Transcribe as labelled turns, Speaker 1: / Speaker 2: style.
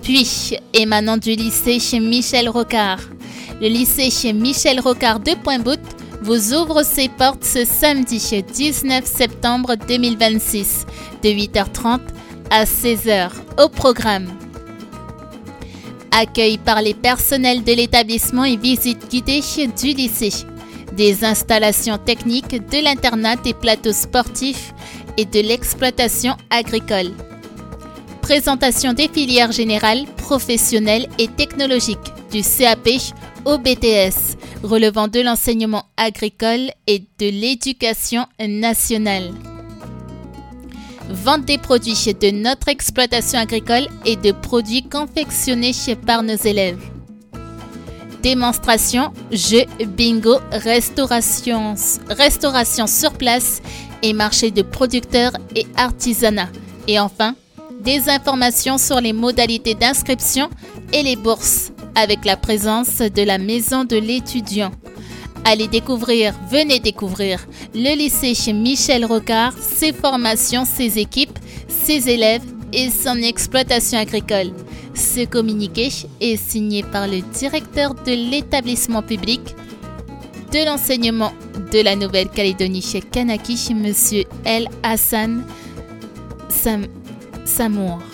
Speaker 1: Puis, émanant du lycée chez Michel Rocard. Le lycée chez Michel Rocard de Pointe-Boute vous ouvre ses portes ce samedi 19 septembre 2026 de 8h30 à 16h au programme. Accueil par les personnels de l'établissement et visite guidée du lycée. Des installations techniques de l'internat, des plateaux sportifs et de l'exploitation agricole. Présentation des filières générales, professionnelles et technologiques du CAP au BTS, relevant de l'enseignement agricole et de l'éducation nationale. Vente des produits de notre exploitation agricole et de produits confectionnés par nos élèves. Démonstration, jeux, bingo, restauration sur place et marché de producteurs et artisanat. Et enfin, des informations sur les modalités d'inscription et les bourses avec la présence de la maison de l'étudiant. Venez découvrir le lycée chez Michel Rocard, ses formations, ses équipes, ses élèves et son exploitation agricole. Ce communiqué est signé par le directeur de l'établissement public de l'enseignement de la Nouvelle-Calédonie chez Kanaki, M. El Hassan Samour.